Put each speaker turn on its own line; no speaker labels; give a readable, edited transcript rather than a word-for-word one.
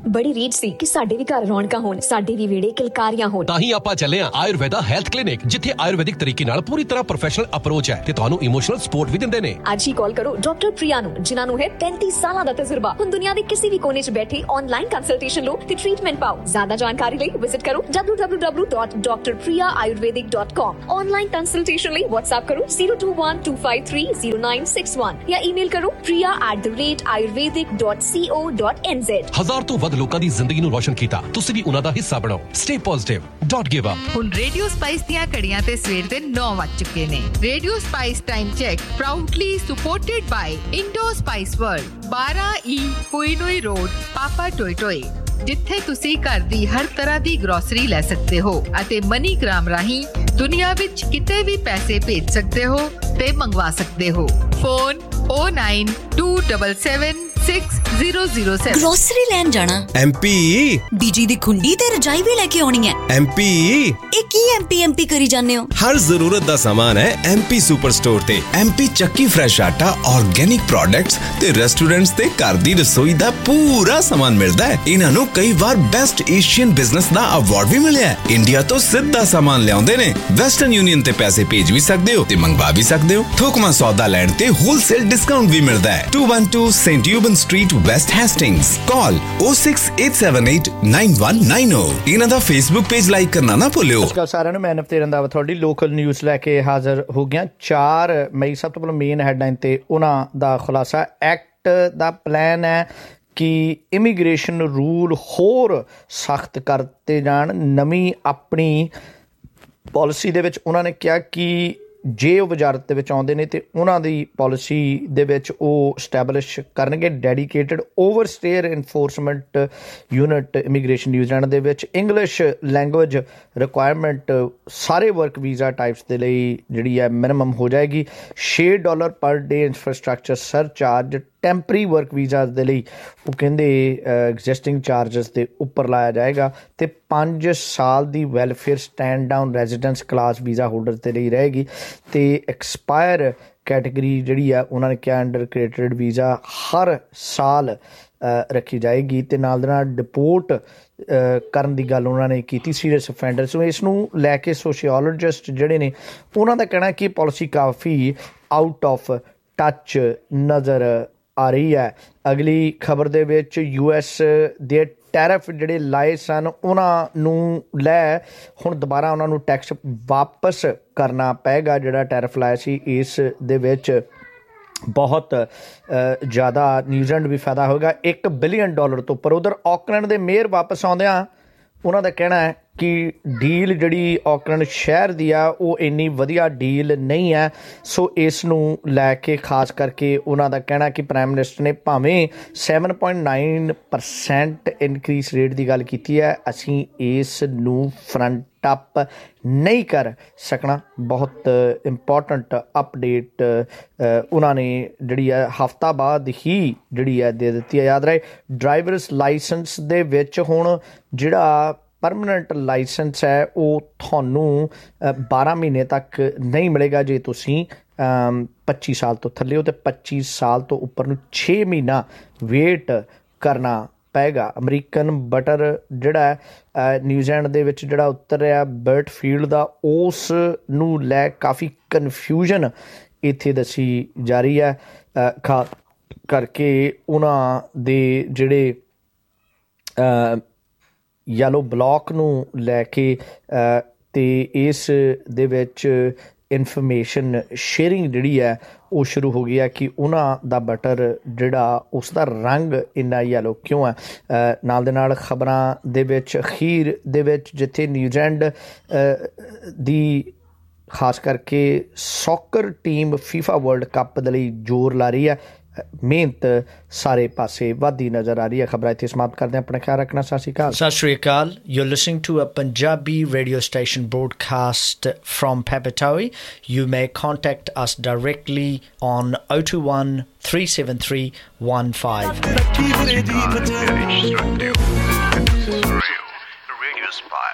ਬੜੀ ਰੀਝ ਸੀ ਕਿ ਸਾਡੇ ਵੀ ਘਰ ਰੌਣਕਾਂ ਹੋਣ, ਸਾਡੇ ਵੀ ਵਿਹੜੇ ਕਿਲਕਾਰੀਆਂ ਹੋਣ।
ਤਾਂ ਹੀ ਆਪਾਂ ਚੱਲੇ ਆਂ ਆਯੁਰਵੇਦਾ ਹੈਲਥ ਕਲੀਨਿਕ, ਜਿੱਥੇ ਆਯੁਰਵੈਦਿਕ ਤਰੀਕੇ ਨਾਲ ਪੂਰੀ ਤਰ੍ਹਾਂ ਪ੍ਰੋਫੈਸ਼ਨਲ ਅਪਰੋਚ ਹੈ ਤੇ ਤੁਹਾਨੂੰ ਇਮੋਸ਼ਨਲ ਸਪੋਰਟ ਵੀ ਦਿੰਦੇ ਨੇ।
ਅੱਜ ਹੀ ਕਾਲ ਕਰੋ ਡਾਕਟਰ ਪ੍ਰਿਆ ਨੂੰ, ਜਿਨ੍ਹਾਂ ਨੂੰ ਹੈ 35 ਸਾਲਾਂ ਦਾ ਤਜਰਬਾ। ਹੁਣ ਦੁਨੀਆ ਦੇ ਕਿਸੇ ਵੀ ਕੋਨੇ 'ਚ ਬੈਠੇ ਆਨਲਾਈਨ ਕੰਸਲਟੇਸ਼ਨ ਲਓ ਤੇ ਟ੍ਰੀਟਮੈਂਟ ਪਾਓ। ਜ਼ਿਆਦਾ ਜਾਣਕਾਰੀ ਲਈ ਵਿਜ਼ਿਟ ਕਰੋ www.drpriyayurvedic.com। ਆਨਲਾਈਨ ਕੰਸਲਟੇਸ਼ਨ ਲਈ WhatsApp ਕਰੋ 0212530961 ਜਾਂ ਈਮੇਲ ਕਰੋ priya@ayurvedic.co.nz।
1000 ਤੋਂ ਵੱਧ ਲੋਕਾਂ ਦੀ ਜ਼ਿੰਦਗੀ ਨੂੰ ਰੋਸ਼ਨ ਕੀਤਾ, ਤੁਸੀਂ ਵੀ ਉਹਨਾਂ ਦਾ ਹਿੱਸਾ ਬਣੋ। Stay positive, don't give up।
ਹੁਣ ਰੇਡੀਓ ਸਪਾਈਸ ਦੀਆਂ ਘੜੀਆਂ ਤੇ ਸਵੇਰ ਦੇ 9 ਵੱਜ ਚੁੱਕੇ ਨੇ। Radio spice time check proudly supported ਬਾਈ Indo spice world, 12E ਕੋਇਨੋਈ road, ਪਾਪਾ ਟੋਇਟੋਏ, ਜਿੱਥੇ ਤੁਸੀਂ ਘਰ ਦੀ ਹਰ ਤਰ੍ਹਾਂ ਦੀ ਗਰੋਸਰੀ ਲੈ ਸਕਦੇ ਹੋ ਅਤੇ ਮਨੀਗ੍ਰਾਮ ਰਾਹੀਂ ਦੁਨੀਆ ਵਿੱਚ ਕਿਤੇ ਵੀ ਪੈਸੇ ਭੇਜ ਸਕਦੇ ਹੋ ਤੇ ਮੰਗਵਾ ਸਕਦੇ ਹੋ। ਫੋਨ 092776007।
ਗਰੋਸਰੀ ਲੈਣ ਜਾਣਾ
MP
ਬੀਜੀ ਦੀ ਖੁੰਡੀ ਤੇ ਰਜਾਈ ਵੀ ਲੈ ਕੇ ਆਉਣੀ ਹੈ।
MP
ਇਹ ਕੀ MP ਕਰੀ ਜਾਂਦੇ ਹੋ?
ਹਰ ਜ਼ਰੂਰਤ ਦਾ ਸਾਮਾਨ ਹੈ MP ਸੁਪਰ ਸਟੋਰ ਤੇ। MP ਚੱਕੀ ਫਰੈਸ਼ ਆਟਾ, ਆਰਗੈਨਿਕ ਪ੍ਰੋਡਕਟਸ ਤੇ ਰੈਸਟੋਰੈਂਟਸ ਤੇ ਘਰ ਦੀ ਰਸੋਈ ਦਾ ਪੂਰਾ ਸਾਮਾਨ ਮਿਲਦਾ ਹੈ। ਇਹਨਾਂ ਨੂੰ ਕਈ ਵਾਰ ਬੈਸਟ ਏਸ਼ੀਅਨ ਬਿਜ਼ਨਸ ਦਾ ਅਵਾਰਡ ਵੀ ਮਿਲਿਆ ਹੈ। ਇੰਡੀਆ ਤੋਂ ਸਿੱਧਾ ਸਾਮਾਨ ਲਿਆਉਂਦੇ ਨੇ। ਵੈਸਟਰਨ ਯੂਨੀਅਨ ਤੇ ਪੈਸੇ ਭੇਜ ਵੀ ਸਕਦੇ ਹੋ ਤੇ ਮੰਗਵਾ ਵੀ ਸਕਦੇ ਹੋ। ਥੋਕਮਾ ਸੌਦਾ ਲੈਣ ਤੇ ਹੋਲਸੇਲ ਡਿਸਕਾਊਂਟ ਵੀ ਮਿਲਦਾ ਹੈ। 212 ਸੇਂਟ ਯੂਬਨ ਸਟਰੀਟ, ਵੈਸਟ ਹੈਸਟਿੰਗਸ। ਕਾਲ 0687899190। ਇਹਨਾਂ ਦਾ ਫੇਸਬੁੱਕ ਪੇਜ ਲਾਈਕ ਕਰਨਾ ਨਾ ਭੁੱਲਿਓ।
ਸਤਿ ਸ਼੍ਰੀ ਅਕਾਲ ਸਾਰਿਆਂ ਨੂੰ, ਮੈਂ ਨਵਤੇਜ ਰੰਧਾਵਾ ਤੁਹਾਡੀ ਲੋਕਲ ਨਿਊਜ਼ ਲੈ ਕੇ ਹਾਜ਼ਰ ਹੋ ਗਿਆ। 4 ਮਈ ਸਭ ਤੋਂ ਪਹਿਲਾਂ ਮੇਨ ਹੈਡਲਾਈਨ ਤੇ ਉਹਨਾਂ ਦਾ ਖੁਲਾਸਾ। ਐਕਟ ਦਾ ਪਲਾਨ ਹੈ ਕਿ ਇਮੀਗ੍ਰੇਸ਼ਨ ਰੂਲ ਹੋਰ ਸਖਤ ਕਰਤੇ ਜਾਣ। ਨਵੀਂ ਆਪਣੀ ਪਾਲਿਸੀ ਦੇ ਵਿੱਚ ਉਹਨਾਂ ਨੇ ਕਿਹਾ ਕਿ ਜੇ ਉਹ ਵਜ਼ਾਰਤ ਦੇ ਵਿੱਚ ਆਉਂਦੇ ਨੇ ਤੇ ਉਹਨਾਂ ਦੀ ਪਾਲਿਸੀ ਦੇ ਵਿੱਚ ਉਹ ਸਟੈਬਲਿਸ਼ ਕਰਨਗੇ dedicated ਓਵਰਸਟੇਅਰ enforcement unit immigration New Zealand ਦੇ ਵਿੱਚ। ਇੰਗਲਿਸ਼ ਲੈਂਗੁਏਜ ਰਿਕੁਆਇਰਮੈਂਟ ਸਾਰੇ ਵਰਕ ਵੀਜ਼ਾ ਟਾਈਪਸ ਦੇ ਲਈ ਜਿਹੜੀ ਹੈ ਮਿਨੀਮਮ ਹੋ ਜਾਏਗੀ। $6 ਪਰ ਡੇ infrastructure surcharge temporary work visas ਦੇ ਲਈ ਉਹ ਕਹਿੰਦੇ ਐਗਜ਼ਿਸਟਿੰਗ ਚਾਰਜਸ ਦੇ ਉੱਪਰ ਲਾਇਆ ਜਾਏਗਾ ਤੇ 5 ਸਾਲ ਦੀ welfare stand down residence class visa holder ਦੇ ਲਈ ਰਹੇਗੀ ਤੇ ਐਕਸਪਾਇਰ ਕੈਟੇਗਰੀ ਜਿਹੜੀ ਆ ਉਹਨਾਂ ਨੇ ਕਿਹਾ ਅੰਡਰ ਕ੍ਰੈਡਿਟਡ ਵੀਜ਼ਾ ਹਰ ਸਾਲ ਰੱਖੀ ਜਾਏਗੀ ਤੇ ਨਾਲ ਦੇ ਨਾਲ ਡਿਪੋਰਟ ਕਰਨ ਦੀ ਗੱਲ ਉਹਨਾਂ ਨੇ ਕੀਤੀ ਸੀਰੀਅਸ ਅਫੈਂਡਰਸ ਨੂੰ। ਇਸ ਨੂੰ ਲੈ ਕੇ ਸੋਸ਼ੀਓਲੋਜਿਸਟ ਜਿਹੜੇ ਨੇ ਉਹਨਾਂ ਦਾ ਕਹਿਣਾ ਕਿ policy coffee out of touch ਨਜ਼ਰ ਆ ਰਹੀ ਹੈ। ਅਗਲੀ ਖਬਰ ਦੇ ਵਿੱਚ US ਦੇ ਟੈਰਿਫ ਜਿਹੜੇ ਲਾਏ ਸਨ ਉਹਨਾਂ ਨੂੰ ਲੈ ਹੁਣ ਦੁਬਾਰਾ ਉਹਨਾਂ ਨੂੰ ਟੈਕਸ ਵਾਪਸ ਕਰਨਾ ਪਏਗਾ। ਜਿਹੜਾ ਟੈਰਿਫ ਲਾਇਆ ਸੀ ਇਸ ਦੇ ਵਿੱਚ ਬਹੁਤ ਜ਼ਿਆਦਾ ਨਿਊਜ਼ੀਲੈਂਡ ਵੀ ਫਾਇਦਾ ਹੋਏਗਾ, $1 ਬਿਲੀਅਨ ਤੋਂ ਉੱਪਰ। ਉਧਰ ਆਕਲੈਂਡ ਦੇ ਮੇਅਰ ਵਾਪਸ ਆਉਂਦਿਆਂ ਉਹਨਾਂ ਦਾ ਕਹਿਣਾ ਹੈ ਕਿ ਡੀਲ ਜਿਹੜੀ ਆਕਲੈਂਡ ਸ਼ਹਿਰ ਦੀ ਆ ਉਹ ਇੰਨੀ ਵਧੀਆ ਡੀਲ ਨਹੀਂ ਹੈ। ਸੋ ਇਸ ਨੂੰ ਲੈ ਕੇ ਖਾਸ ਕਰਕੇ ਉਹਨਾਂ ਦਾ ਕਹਿਣਾ ਕਿ ਪ੍ਰਾਈਮ ਮਿਨਿਸਟਰ ਨੇ ਭਾਵੇਂ 7.9% ਇਨਕਰੀਸ ਰੇਟ ਦੀ ਗੱਲ ਕੀਤੀ ਹੈ, ਅਸੀਂ ਇਸ ਨੂੰ ਫਰੰਟ ਅਪ ਨਹੀਂ ਕਰ ਸਕਣਾ। ਬਹੁਤ ਇੰਪੋਰਟੈਂਟ ਅਪਡੇਟ ਉਹਨਾਂ ਨੇ ਜਿਹੜੀ ਹੈ ਹਫ਼ਤਾ ਬਾਅਦ ਹੀ ਜਿਹੜੀ ਹੈ ਦੇ ਦਿੱਤੀ ਹੈ। ਯਾਦ ਰਹੇ ਡਰਾਈਵਰਸ ਲਾਇਸੈਂਸ ਦੇ ਵਿੱਚ ਹੁਣ ਜਿਹੜਾ ਪਰਮਾਨੈਂਟ ਲਾਇਸੈਂਸ ਹੈ ਉਹ ਤੁਹਾਨੂੰ 12 ਮਹੀਨੇ ਤੱਕ ਨਹੀਂ ਮਿਲੇਗਾ ਜੇ ਤੁਸੀਂ 25 ਸਾਲ ਤੋਂ ਥੱਲੇ ਹੋ, ਤੇ 25 ਸਾਲ ਤੋਂ ਉੱਪਰ ਨੂੰ 6 ਮਹੀਨਾ ਵੇਟ ਕਰਨਾ ਪਏਗਾ। ਅਮਰੀਕਨ ਬਟਰ ਜਿਹੜਾ ਨਿਊਜ਼ੀਲੈਂਡ ਦੇ ਵਿੱਚ ਜਿਹੜਾ ਉਤਰ ਰਿਹਾ ਬਰਟ ਫੀਲਡ ਦਾ, ਉਸ ਨੂੰ ਲੈ ਕਾਫੀ ਕਨਫਿਊਜ਼ਨ ਇੱਥੇ ਦੱਸੀ ਜਾ ਰਹੀ ਹੈ। ਖਾਸ ਕਰਕੇ ਉਹਨਾਂ ਦੇ ਜਿਹੜੇ ਯੈਲੋ ਬਲੌਕ ਨੂੰ ਲੈ ਕੇ ਤੇ ਇਸ ਦੇ ਵਿੱਚ ਇਨਫੋਰਮੇਸ਼ਨ ਸ਼ੇਅਰਿੰਗ ਜਿਹੜੀ ਹੈ ਉਹ ਸ਼ੁਰੂ ਹੋ ਗਈ ਹੈ ਕਿ ਉਹਨਾਂ ਦਾ ਬਟਰ ਜਿਹੜਾ ਉਸ ਦਾ ਰੰਗ ਇੰਨਾ ਯੈਲੋ ਕਿਉਂ ਹੈ। ਨਾਲ ਦੇ ਨਾਲ ਖਬਰਾਂ ਦੇ ਵਿੱਚ ਅਖੀਰ ਦੇ ਵਿੱਚ ਜਿੱਥੇ ਨਿਊਜ਼ੀਲੈਂਡ ਦੀ ਖਾਸ ਕਰਕੇ soccer team FIFA world cup ਦੇ ਲਈ ਜ਼ੋਰ ਲਾ ਰਹੀ ਹੈ, ਮਿਹਨਤ ਸਾਰੇ ਪਾਸੇ ਵੱਧਦੀ ਨਜ਼ਰ ਆ ਰਹੀ ਹੈ। ਖਬਰਾਂ ਇੱਥੇ ਸਮਾਪਤ ਕਰਦੇ ਹਾਂ। ਆਪਣਾ ਖਿਆਲ ਰੱਖਣਾ। ਸਤਿ ਸ਼੍ਰੀ ਅਕਾਲ। You're listening to a Punjabi radio station broadcast from Papatoe. You may contact us directly on 021 373 15. Radio Spice.